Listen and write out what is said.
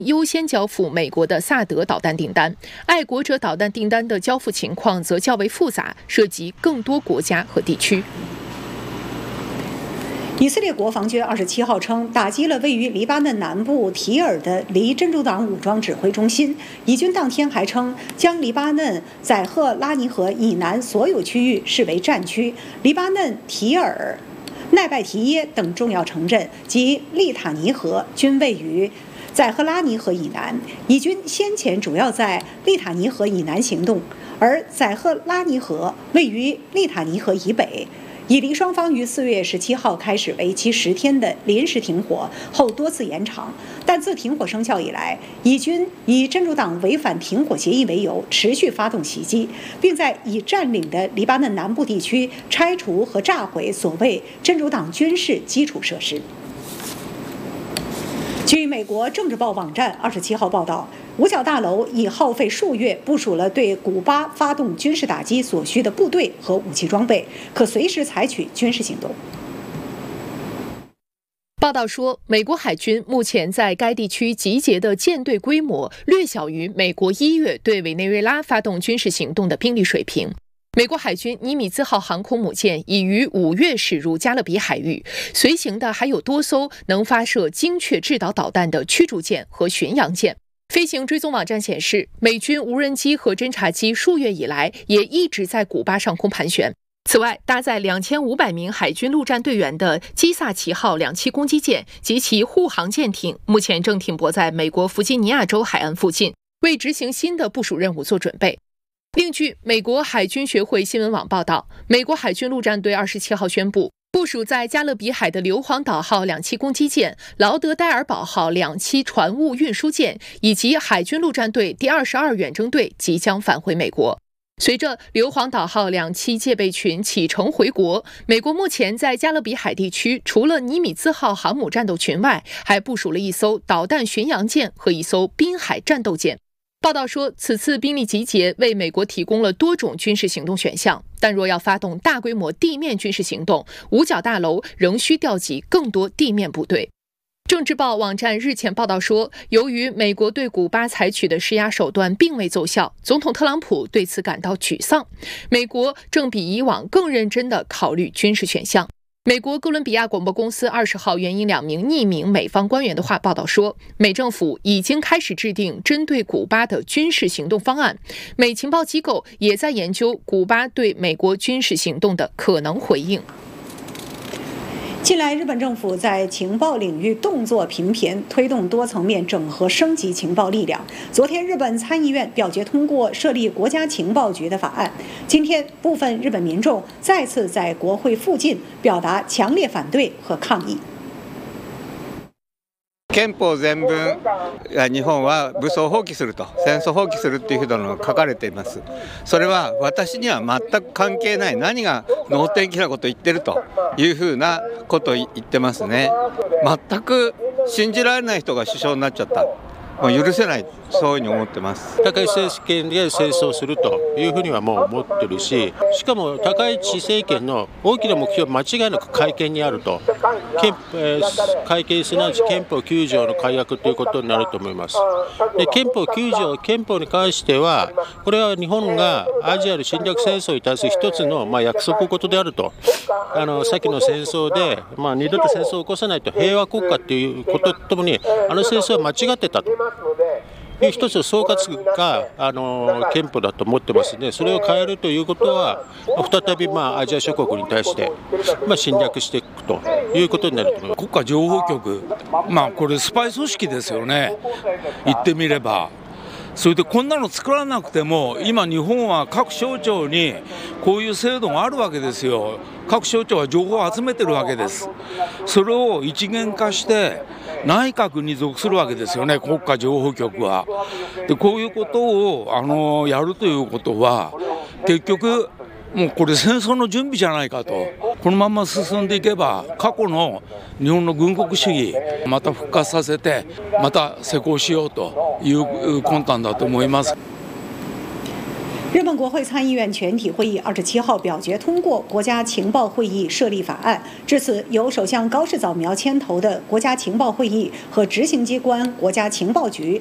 优先交付美国的萨德导弹订单，爱国者导弹订单的交付情况则较为复杂，涉及更多国家和地区。 以色列国防军27号称，打击了位于黎巴嫩南部提尔的黎真主党武装指挥中心。以军当天还称，将黎巴嫩载赫拉尼河以南所有区域视为战区。黎巴嫩提尔、奈拜提耶等重要城镇及利塔尼河均位于载赫拉尼河以南。以军先前主要在利塔尼河以南行动，而载赫拉尼河位于利塔尼河以北。以黎双方于4月17号开始为期10天的临时停火，后多次延长。但自停火生效以来，以军以真主党违反停火协议为由，持续发动袭击，并在已占领的黎巴嫩南部地区拆除和炸毁所谓真主党军事基础设施。据美国政治报网站27号报道，五角大楼已耗费数月部署了对古巴发动军事打击所需的部队和武器装备，可随时采取军事行动。 报道说，美国海军目前在该地区集结的舰队规模略小于美国1月对委内瑞拉发动军事行动的兵力水平。美国海军尼米兹号航空母舰已于5月驶入加勒比海域，随行的还有多艘能发射精确制导导弹的驱逐舰和巡洋舰。飞行追踪网站显示，美军无人机和侦察机数月以来也一直在古巴上空盘旋。此外，搭载2500名海军陆战队员的基萨奇号2栖攻击舰及其护航舰艇目前正停泊在美国弗吉尼亚州海岸附近，为执行新的部署任务做准备。另据美国海军学会新闻网报道，美国海军陆战队27号宣布，部署在加勒比海的硫磺岛号2栖攻击舰、劳德代尔堡号2栖船坞运输舰以及海军陆战队第22远征队即将返回美国。随着硫磺岛号2栖戒备群启程回国，美国目前在加勒比海地区除了尼米兹号航母战斗群外，还部署了一艘导弹巡洋舰和一艘滨海战斗舰。报道说，此次兵力集结为美国提供了多种军事行动选项，但若要发动大规模地面军事行动，五角大楼仍需调集更多地面部队。政治报网站日前报道说，由于美国对古巴采取的施压手段并未奏效，总统特朗普对此感到沮丧。美国正比以往更认真地考虑军事选项。美国哥伦比亚广播公司20号援引2名匿名美方官员的话报道说，美政府已经开始制定针对古巴的军事行动方案，美情报机构也在研究古巴对美国军事行动的可能回应。 近来，日本政府在情报领域动作频频，推动多层面整合升级情报力量。昨天，日本参议院表决通过设立国家情报局的法案。今天，部分日本民众再次在国会附近表达强烈反对和抗议。 憲法全文、日本は武装放棄すると、戦争放棄するっていうふうなのが書かれています。それは私には全く関係ない、何が能天気なことを言ってるというふうなことを言ってますね。全く信じられない人が首相になっちゃった。許せない、そういうふうに思ってます。 高市政権で戦争するというふうにはもう思ってるし、しかも高市政権の大きな目標は間違いなく改憲にあると、改憲すなわち憲法9条の改悪ということになると思います。で、憲法9条、憲法に関しては、これは日本がアジアの侵略戦争に対する一つの約束事であると、先の戦争で、二度と戦争を起こさないと平和国家ということとともに、戦争は間違ってたと。いう一つの総括が憲法だと思ってますので、それを変えるということは再びアジア諸国に対して侵略していくということになると思います。 国家情報局、これスパイ組織ですよね、言ってみれば。それでこんなの作らなくても今日本は各省庁にこういう制度があるわけですよ。各省庁は情報を集めてるわけです。それを一元化して内閣に属するわけですよね、国家情報局は。でこういうことをやるということは結局もうこれ戦争の準備じゃないかと。このまま進んでいけば過去の日本の軍国主義また復活させてまた施行しようという魂胆だと思います。 日本国会参议院全体会议27号表决通过国家情报会议设立法案。至此，由首相高市早苗牵头的国家情报会议和执行机关国家情报局